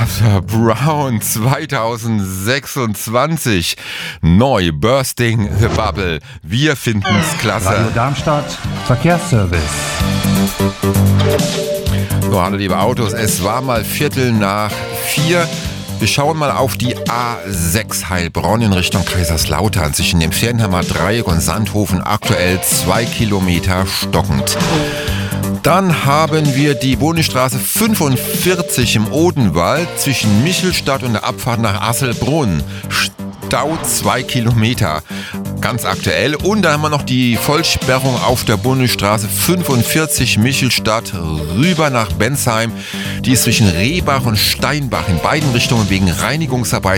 Arthur Brown 2026. Neu, Bursting the Bubble. Wir finden's klasse. Radio Darmstadt, Verkehrsservice. So, hallo liebe Autos, es war mal 4:45. Wir schauen mal auf die A6 Heilbronn in Richtung Kaiserslautern. Zwischen dem Fernheimer Dreieck und Sandhofen aktuell 2 Kilometer stockend. Dann haben wir die Bundesstraße 45 im Odenwald zwischen Michelstadt und der Abfahrt nach Asselbrunn. Stau 2 Kilometer, ganz aktuell. Und dann haben wir noch die Vollsperrung auf der Bundesstraße 45 Michelstadt rüber nach Bensheim. Die ist zwischen Rehbach und Steinbach in beiden Richtungen wegen Reinigungsarbeiten